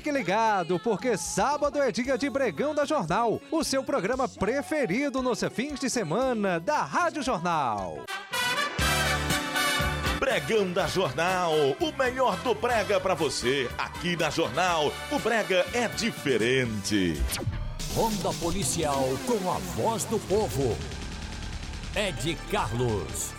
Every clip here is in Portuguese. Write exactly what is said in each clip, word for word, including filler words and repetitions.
Fique ligado, porque sábado é dia de Pregão da Jornal, o seu programa preferido nos fins de semana da Rádio Jornal. Pregão da Jornal, o melhor do brega pra você. Aqui na Jornal, o brega é diferente. Ronda Policial com a voz do povo. Ed Carlos.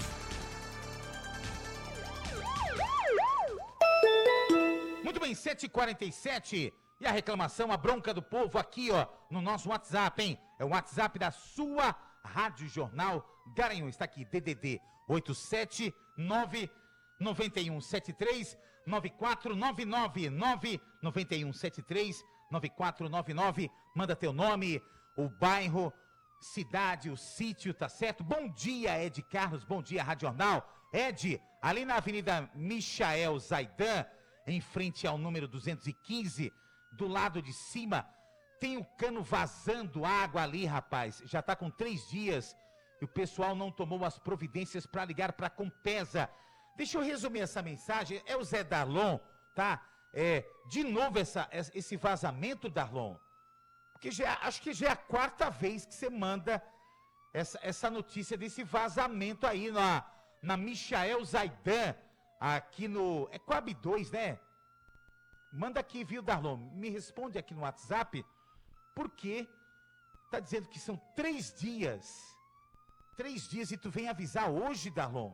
Muito bem, sete e quarenta e sete. E a reclamação, a bronca do povo aqui, ó, no nosso WhatsApp, hein? É o WhatsApp da sua Rádio Jornal Garanhuns. Está aqui, D D D oito sete nove nove um sete três nove quatro nove nove nove nove um sete três nove quatro nove nove. Manda teu nome, o bairro, cidade, o sítio, tá certo? Bom dia, Ed Carlos, bom dia, Rádio Jornal. Ed, ali na Avenida Michael Zaidan, em frente ao número duzentos e quinze, do lado de cima, tem um cano vazando água ali, rapaz. Já tá com três dias e o pessoal não tomou as providências para ligar para a Compesa. Deixa eu resumir essa mensagem. É o Zé Darlon, tá? É, de novo essa, esse vazamento, Darlon. Porque já, acho que já é a quarta vez que você manda essa, essa notícia desse vazamento aí na, na Michael Zaidan, aqui no... É Coab dois, né? Manda aqui, viu, Darlon? Me responde aqui no WhatsApp, porque tá dizendo que são três dias. Três dias e tu vem avisar hoje, Darlon?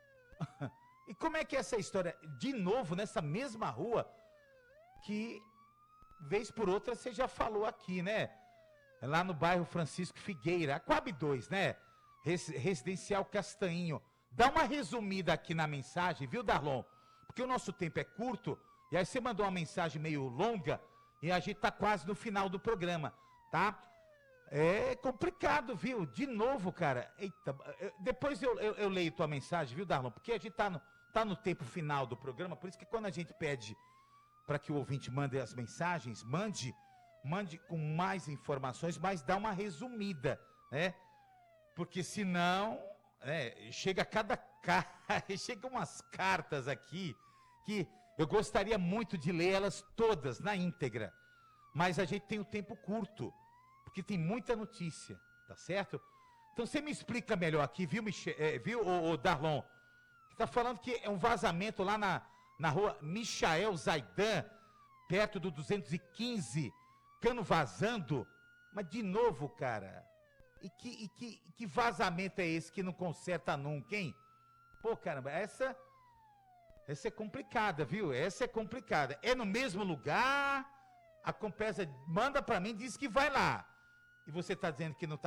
E como é que é essa história? De novo, nessa mesma rua, que vez por outra você já falou aqui, né? É lá no bairro Francisco Figueira, Coab dois, né? Res, Residencial Castanhinho. Dá uma resumida aqui na mensagem, viu, Darlon? Porque o nosso tempo é curto, e aí você mandou uma mensagem meio longa, e a gente tá quase no final do programa, tá? É complicado, viu? De novo, cara. Eita, depois eu, eu, eu leio tua mensagem, viu, Darlon? Porque a gente tá no, tá no tempo final do programa, por isso que quando a gente pede para que o ouvinte mande as mensagens, mande, mande com mais informações, mas dá uma resumida, né? Porque senão, é, chega cada chega umas cartas aqui que eu gostaria muito de ler elas todas na íntegra, mas a gente tem o tempo curto, porque tem muita notícia, tá certo? Então você me explica melhor aqui, viu, Michel, é, viu, o, o Darlon? Que tá falando que é um vazamento lá na, na rua Michael Zaidan, perto do duzentos e quinze, cano vazando. Mas de novo, cara, e que, e que, que vazamento é esse que não conserta nunca, hein? Pô, caramba, essa, essa é complicada, viu? Essa é complicada. É no mesmo lugar, a Compesa manda pra mim, diz que vai lá. E você tá dizendo que não tá